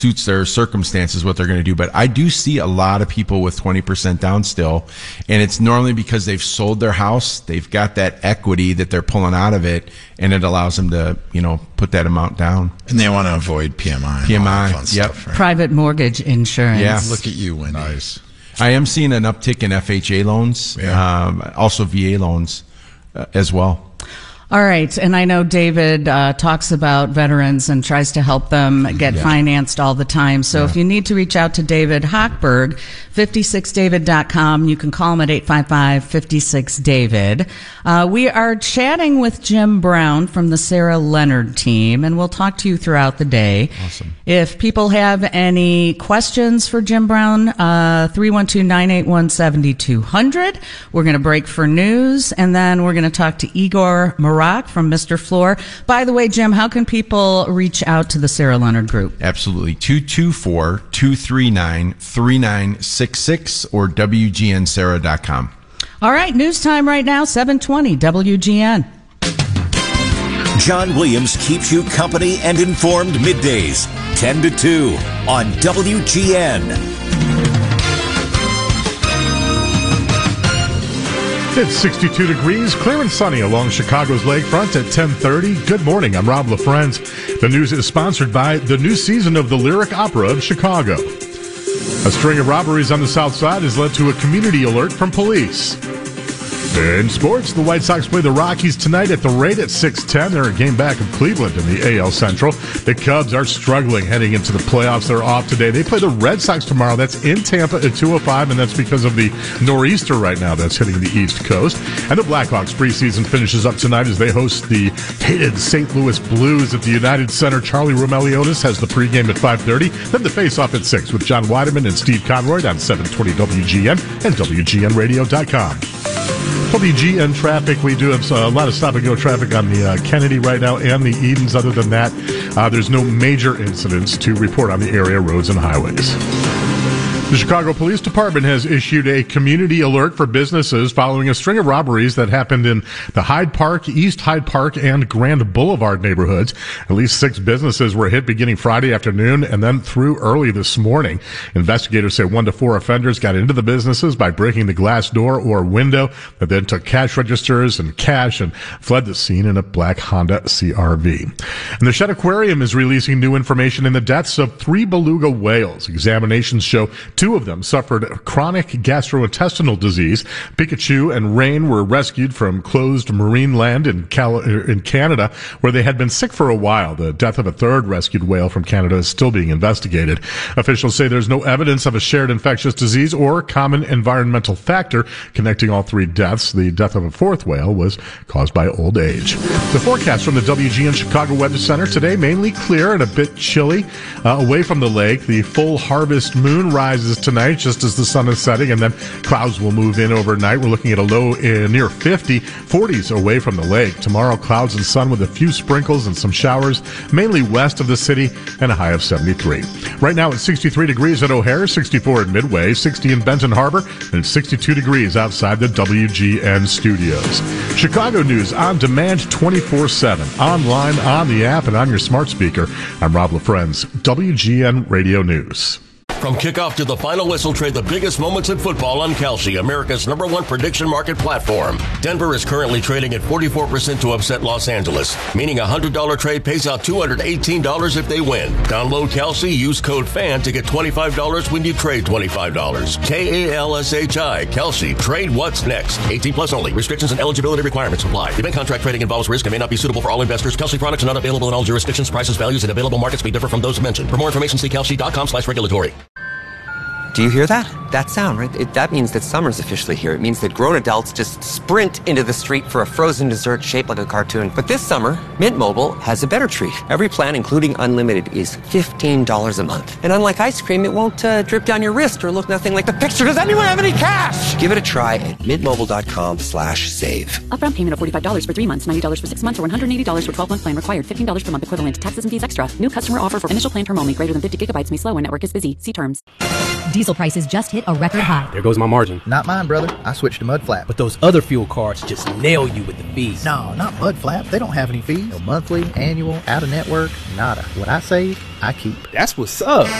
suits their circumstances what they're going to do. But I do see a lot of people with 20% down still, and it's normally because they've sold their house. They've got that equity that they're pulling out of it, and it allows them to, put that amount down. And they want to avoid PMI. Yep. Stuff, right? Private mortgage insurance. Yeah. Look at you, Wendy. Nice. I am seeing an uptick in FHA loans, also VA loans as well. All right. And I know David talks about veterans and tries to help them get financed all the time. So if you need to reach out to David Hochberg, 56david.com. You can call him at 855-56-DAVID. We are chatting with Jim Brown from the Sarah Leonard team, and we'll talk to you throughout the day. Awesome. If people have any questions for Jim Brown, 312-981-7200. We're going to break for news, and then we're going to talk to Igor Marak from Mr. Floor. By the way, Jim, how can people reach out to the Sarah Leonard Group? Absolutely. 224-239-3966 or WGNSarah.com. All right, news time right now, 7:20 WGN. John Williams keeps you company and informed middays, 10 to 2 on WGN. It's 62 degrees, clear and sunny along Chicago's lakefront at 10:30. Good morning, I'm Rob LaFrenz. The news is sponsored by the new season of the Lyric Opera of Chicago. A string of robberies on the south side has led to a community alert from police. In sports, the White Sox play the Rockies tonight at the rate at 6:10. They're a game back of Cleveland in the AL Central. The Cubs are struggling heading into the playoffs. They're off today. They play the Red Sox tomorrow. That's in Tampa at 2:05, and that's because of the nor'easter right now that's hitting the East Coast. And the Blackhawks preseason finishes up tonight as they host the hated St. Louis Blues at the United Center. Charlie Romeliotis has the pregame at 5:30. Then the face-off at 6 with John Weideman and Steve Conroy on 720 WGN and WGNradio.com. WGN traffic, we do have a lot of stop-and-go traffic on the Kennedy right now and the Edens. Other than that, there's no major incidents to report on the area roads and highways. The Chicago Police Department has issued a community alert for businesses following a string of robberies that happened in the Hyde Park, East Hyde Park, and Grand Boulevard neighborhoods. At least 6 businesses were hit beginning Friday afternoon and then through early this morning. Investigators say 1 to 4 offenders got into the businesses by breaking the glass door or window, but then took cash registers and cash and fled the scene in a black Honda CR-V. And the Shedd Aquarium is releasing new information in the deaths of 3 beluga whales. Examinations show 2 of them suffered chronic gastrointestinal disease. Pikachu and Rain were rescued from closed marine land in Canada, where they had been sick for a while. The death of a 3rd rescued whale from Canada is still being investigated. Officials say there's no evidence of a shared infectious disease or common environmental factor connecting all 3 deaths. The death of a 4th whale was caused by old age. The forecast from the WGN Chicago Weather Center today, mainly clear and a bit chilly away from the lake. The full harvest moon rises tonight just as the sun is setting, and then clouds will move in overnight. We're looking at a low near 50, 40s away from the lake. Tomorrow, clouds and sun with a few sprinkles and some showers, mainly west of the city, and a high of 73. Right now it's 63 degrees at O'Hare, 64 at Midway, 60 in Benton Harbor, and 62 degrees outside the WGN studios. Chicago news on demand 24/7, online, on the app, and on your smart speaker. I'm Rob LaFrenz, WGN Radio News. From kickoff to the final whistle, trade the biggest moments in football on Kalshi, America's #1 prediction market platform. Denver is currently trading at 44% to upset Los Angeles, meaning a $100 trade pays out $218 if they win. Download Kalshi, use code FAN to get $25 when you trade $25. KALSHI, Kalshi, trade what's next. 18 plus only. Restrictions and eligibility requirements apply. Event contract trading involves risk and may not be suitable for all investors. Kalshi products are not available in all jurisdictions. Prices, values, and available markets may differ from those mentioned. For more information, see kalshi.com/regulatory. Do you hear that? That sound, right? That means that summer's officially here. It means that grown adults just sprint into the street for a frozen dessert shaped like a cartoon. But this summer, Mint Mobile has a better treat. Every plan, including unlimited, is $15 a month. And unlike ice cream, it won't drip down your wrist or look nothing like the picture. Does anyone have any cash? Give it a try at mintmobile.com/save. Upfront payment of $45 for 3 months, $90 for 6 months, or $180 for 12-month plan required. $15 per month equivalent. Taxes and fees extra. New customer offer for initial plan term only. Greater than 50 gigabytes may slow when network is busy. See terms. Diesel prices just hit hit a record high. There goes my margin. Not mine, brother. I switched to Mudflap. But those other fuel cards just nail you with the fees. No, not Mudflap. They don't have any fees. No monthly, annual, out of network, nada. What I save, I keep. That's what's up.